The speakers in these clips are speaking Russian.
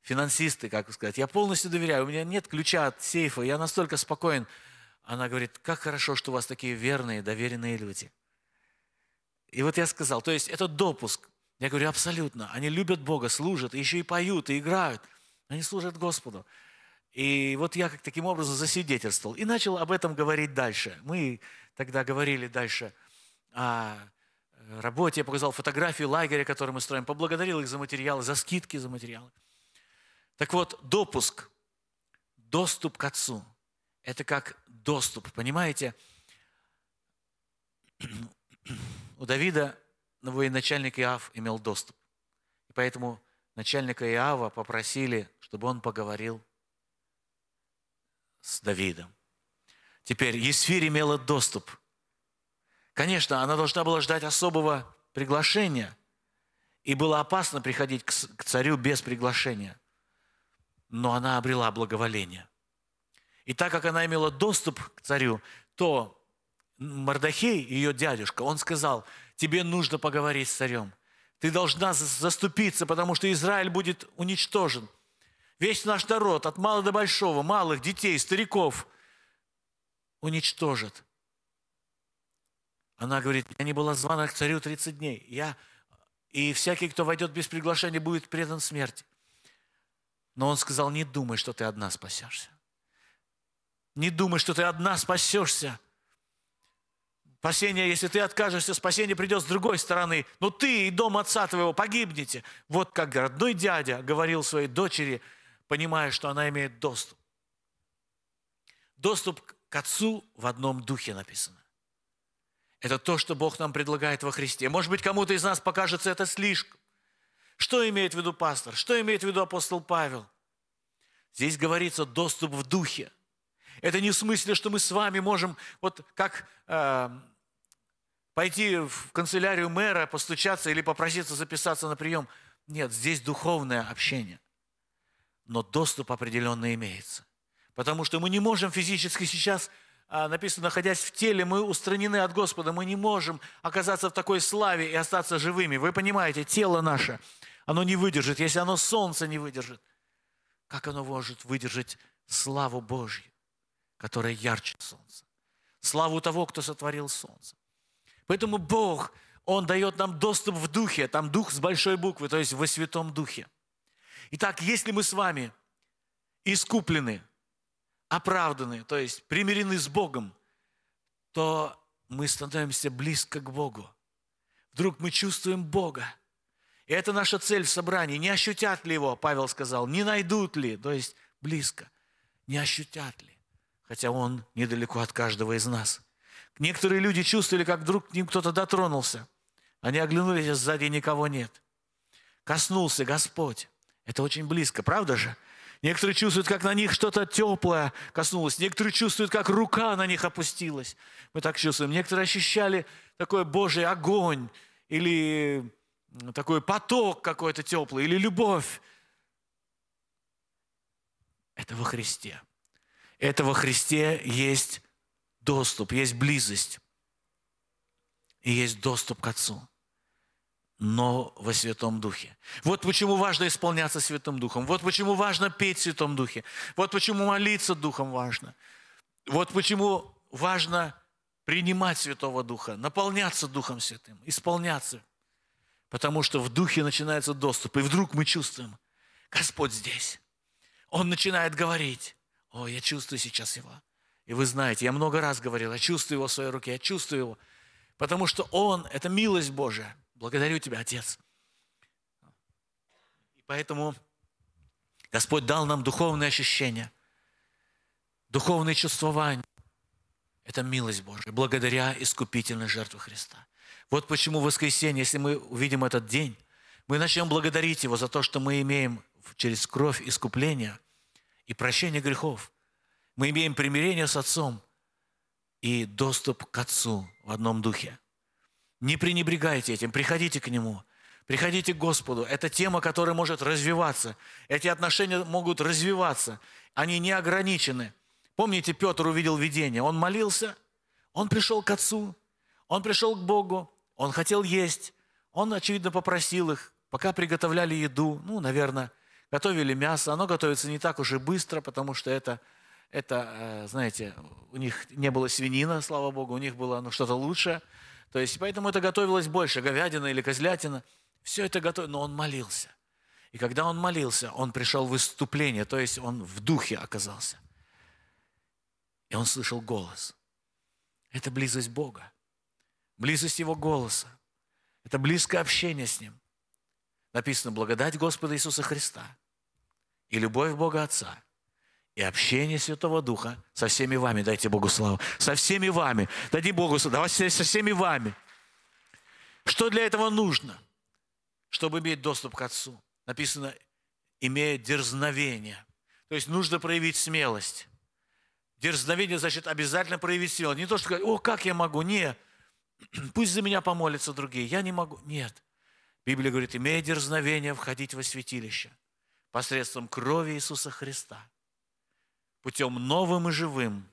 финансисты, как сказать, я полностью доверяю, у меня нет ключа от сейфа, я настолько спокоен. Она говорит, как хорошо, что у вас такие верные, доверенные люди. И вот я сказал, то есть это допуск. Я говорю, абсолютно. Они любят Бога, служат, еще и поют, и играют. Они служат Господу. И вот я как таким образом засвидетельствовал. И начал об этом говорить дальше. Мы тогда говорили дальше о работе. Я показал фотографии лагеря, который мы строим. Поблагодарил их за материалы, за скидки за материалы. Так вот, допуск, доступ к Отцу. Это как доступ, понимаете? У Давида военачальник Иав имел доступ. И поэтому начальника Иава попросили, чтобы он поговорил с Давидом. Теперь Есфирь имела доступ. Конечно, она должна была ждать особого приглашения, и было опасно приходить к царю без приглашения. Но она обрела благоволение. И так как она имела доступ к царю, то Мардохей, ее дядюшка, он сказал, тебе нужно поговорить с царем. Ты должна заступиться, потому что Израиль будет уничтожен. Весь наш народ, от мала до большого, малых, детей, стариков, уничтожат. Она говорит, я не была звана к царю 30 дней. И всякий, кто войдет без приглашения, будет предан смерти. Но он сказал, не думай, что ты одна спасешься. Не думай, что ты одна спасешься. Спасение, если ты откажешься, спасение придет с другой стороны. Но ты и дом отца твоего погибнете. Вот как родной дядя говорил своей дочери, понимая, что она имеет доступ. Доступ к Отцу в одном духе написано. Это то, что Бог нам предлагает во Христе. Может быть, кому-то из нас покажется это слишком. Что имеет в виду пастор? Что имеет в виду апостол Павел? Здесь говорится доступ в духе. Это не в смысле, что мы с вами можем, вот как пойти в канцелярию мэра, постучаться или попроситься записаться на прием. Нет, здесь духовное общение. Но доступ определенно имеется. Потому что мы не можем физически сейчас, написано, находясь в теле, мы устранены от Господа. Мы не можем оказаться в такой славе и остаться живыми. Вы понимаете, тело наше, оно не выдержит. Если оно солнце не выдержит, как оно может выдержать славу Божью, которая ярче солнца? Славу того, кто сотворил солнце. Поэтому Бог, Он дает нам доступ в духе. Там дух с большой буквы, то есть во Святом Духе. Итак, если мы с вами искуплены, оправданы, то есть примирены с Богом, то мы становимся близко к Богу. Вдруг мы чувствуем Бога. И это наша цель в собрании. Не ощутят ли Его, Павел сказал, не найдут ли, то есть близко, не ощутят ли, хотя Он недалеко от каждого из нас. Некоторые люди чувствовали, как вдруг к ним кто-то дотронулся. Они оглянулись, а сзади никого нет. Коснулся Господь. Это очень близко, правда же? Некоторые чувствуют, как на них что-то теплое коснулось. Некоторые чувствуют, как рука на них опустилась. Мы так чувствуем. Некоторые ощущали такой Божий огонь или такой поток какой-то теплый, или любовь. Это во Христе. Это во Христе есть доступ, есть близость. И есть доступ к Отцу. Но во Святом Духе. Вот почему важно исполняться Святым Духом. Вот почему важно петь в Святом Духе. Вот почему молиться Духом важно. Вот почему важно принимать Святого Духа, наполняться Духом Святым, исполняться. Потому что в Духе начинается доступ. И вдруг мы чувствуем, Господь здесь. Он начинает говорить. О, я чувствую сейчас Его. И вы знаете, я много раз говорил, я чувствую Его в своей руке, я чувствую Его. Потому что Он, это милость Божия. Благодарю Тебя, Отец. И поэтому Господь дал нам духовные ощущения, духовные чувствования. Это милость Божия, благодаря искупительной жертве Христа. Вот почему в воскресенье, если мы увидим этот день, мы начнем благодарить Его за то, что мы имеем через кровь искупления и прощение грехов. Мы имеем примирение с Отцом и доступ к Отцу в одном духе. Не пренебрегайте этим, приходите к Нему, приходите к Господу. Это тема, которая может развиваться. Эти отношения могут развиваться, они не ограничены. Помните, Петр увидел видение, он молился, он пришел к Отцу, он пришел к Богу, он хотел есть, он, очевидно, попросил их, пока приготовляли еду, наверное, готовили мясо. Оно готовится не так уж и быстро, потому что знаете, у них не было свинина, слава Богу, у них было что-то лучшее. То есть, поэтому это готовилось больше, говядина или козлятина. Все это готовилось, но он молился. И когда он молился, он пришел в выступление, то есть он в духе оказался. И он слышал голос. Это близость Бога, близость Его голоса. Это близкое общение с Ним. Написано: благодать Господа Иисуса Христа и любовь Бога Отца и общение Святого Духа со всеми вами. Дайте Богу славу. Со всеми вами. Дайте Богу славу. Давайте со всеми вами. Что для этого нужно, чтобы иметь доступ к Отцу? Написано: имея дерзновение. То есть нужно проявить смелость. Дерзновение значит обязательно проявить смелость. Не то, что сказать: о, как я могу? Нет. Пусть за меня помолятся другие. Я не могу. Нет. Библия говорит: имея дерзновение входить во святилище посредством крови Иисуса Христа, путем новым и живым.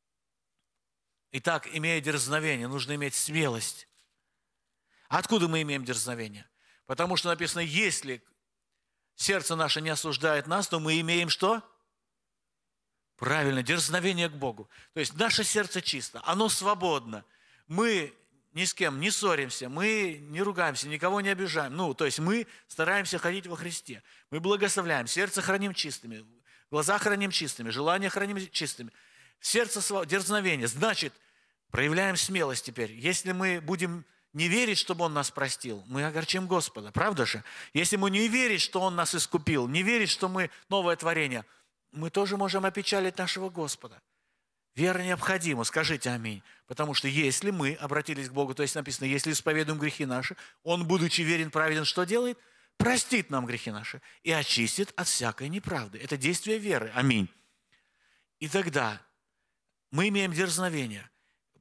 Итак, имея дерзновение, нужно иметь смелость. Откуда мы имеем дерзновение? Потому что написано: если сердце наше не осуждает нас, то мы имеем что? Правильно, дерзновение к Богу. То есть наше сердце чисто, оно свободно. Мы ни с кем не ссоримся, мы не ругаемся, никого не обижаем. То есть мы стараемся ходить во Христе. Мы благословляем, сердце храним чистыми, глаза храним чистыми, желания храним чистыми. Сердце дерзновение. Значит, проявляем смелость теперь. Если мы будем не верить, чтобы Он нас простил, мы огорчим Господа. Правда же? Если мы не верить, что Он нас искупил, не верить, что мы новое творение, мы тоже можем опечалить нашего Господа. Вера необходима, скажите аминь. Потому что если мы обратились к Богу, то есть написано: если исповедуем грехи наши, Он, будучи верен, праведен, что делает? Простит нам грехи наши и очистит от всякой неправды. Это действие веры. Аминь. И тогда мы имеем дерзновение.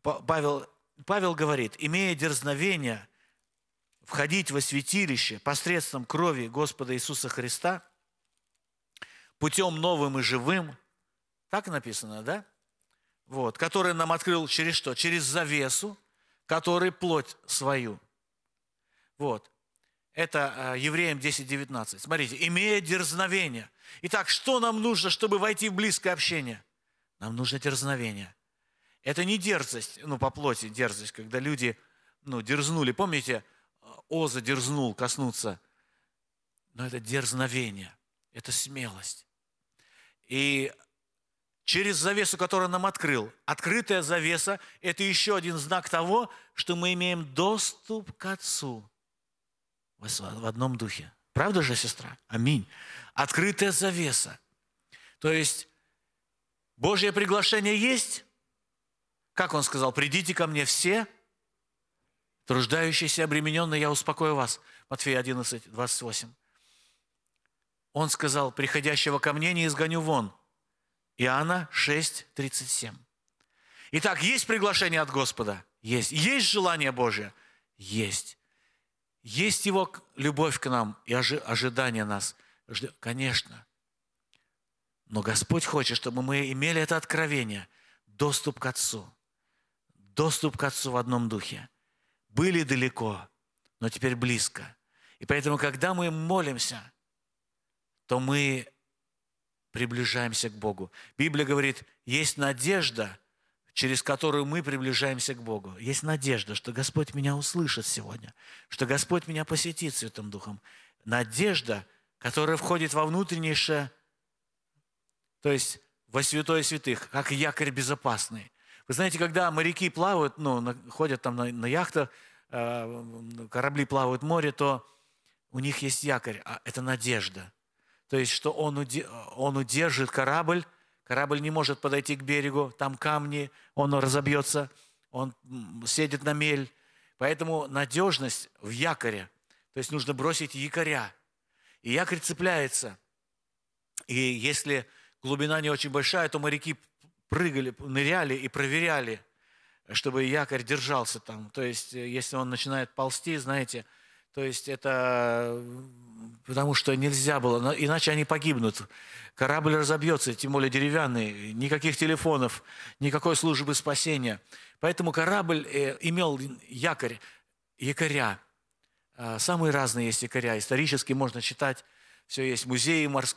Павел говорит: имея дерзновение входить во святилище посредством крови Господа Иисуса Христа, путем новым и живым, так написано, да? Который нам открыл через что? Через завесу, который плоть свою. Это Евреям 10:19. Смотрите: имея дерзновение. Итак, что нам нужно, чтобы войти в близкое общение? Нам нужно дерзновение. Это не дерзость, по плоти дерзость, когда люди, дерзнули. Помните, Оза дерзнул коснуться. Но это дерзновение, это смелость. И через завесу, которую нам открыл, открытая завеса – это еще один знак того, что мы имеем доступ к Отцу в одном духе. Правда же, сестра? Аминь. Открытая завеса. То есть Божье приглашение есть. Как Он сказал: придите ко мне все, труждающиеся и обремененные, я успокою вас. Матфея 11:28. Он сказал: приходящего ко мне не изгоню вон. Иоанна 6:37. Итак, есть приглашение от Господа? Есть. Есть желание Божие? Есть. Есть Его любовь к нам и ожидание нас? Конечно. Но Господь хочет, чтобы мы имели это откровение, доступ к Отцу. Доступ к Отцу в одном духе. Были далеко, но теперь близко. И поэтому, когда мы молимся, то мы приближаемся к Богу. Библия говорит: есть надежда, через которую мы приближаемся к Богу. Есть надежда, что Господь меня услышит сегодня, что Господь меня посетит Святым Духом. Надежда, которая входит во внутреннейшее, то есть во святое святых, как якорь безопасный. Вы знаете, когда моряки плавают, ходят там на яхтах, корабли плавают в море, то у них есть якорь, а это надежда. То есть, что он удержит корабль не может подойти к берегу, там камни, он разобьется, он сядет на мель. Поэтому надежность в якоре. То есть нужно бросить якоря. И якорь цепляется. И если глубина не очень большая, то моряки прыгали, ныряли и проверяли, чтобы якорь держался там. То есть, если он начинает ползти, знаете, то есть это потому что нельзя было, иначе они погибнут. Корабль разобьется, тем более деревянный, никаких телефонов, никакой службы спасения. Поэтому корабль имел якоря. Самые разные есть якоря. Исторически можно читать все есть музеи